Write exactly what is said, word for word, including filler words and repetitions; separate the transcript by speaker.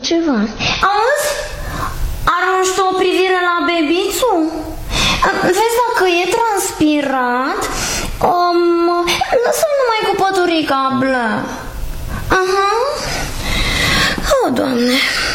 Speaker 1: ceva.
Speaker 2: Auzi? Arunci tu o privire la bebițu? Vezi dacă e transpirat? Um, lăsa-l numai cu păturica blă. Aha. Oh, Doamne.